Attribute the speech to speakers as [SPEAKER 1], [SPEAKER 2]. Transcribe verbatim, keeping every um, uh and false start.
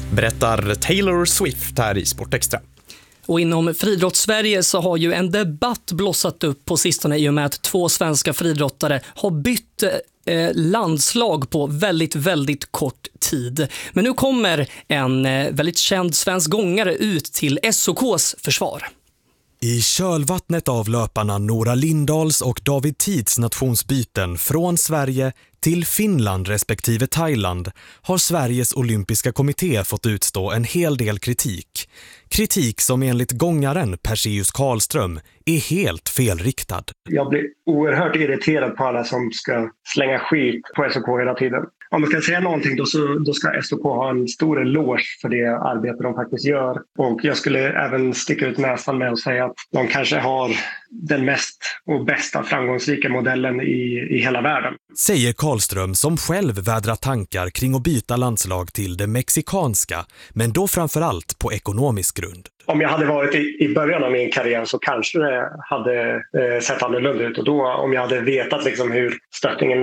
[SPEAKER 1] berättar Taylor Swift här i Sportextra.
[SPEAKER 2] Och inom friidrotts-Sverige så har ju en debatt blossat upp på sistone i och med att två svenska friidrottare har bytt eh, landslag på väldigt, väldigt kort tid. Men nu kommer en eh, väldigt känd svensk gångare ut till S O K:s försvar.
[SPEAKER 3] I kölvattnet av löparna Nora Lindahls och David Tids nationsbyten från Sverige till Finland respektive Thailand har Sveriges olympiska kommitté fått utstå en hel del kritik. Kritik som enligt gångaren Perseus Karlström är helt felriktad.
[SPEAKER 4] Jag blir oerhört irriterad på alla som ska slänga skit på S O K hela tiden. Om man ska säga någonting då, så, då ska S O K ha en stor eloge för det arbete de faktiskt gör. Och jag skulle även sticka ut nästan med att säga att de kanske har den mest och bästa framgångsrika modellen i, i hela världen.
[SPEAKER 3] Säger Karlström som själv vädrar tankar kring att byta landslag till det mexikanska, men då framförallt på ekonomisk grund.
[SPEAKER 4] Om jag hade varit i, i början av min karriär så kanske det hade eh, sett annorlunda ut. Och då om jag hade vetat liksom hur stöttningen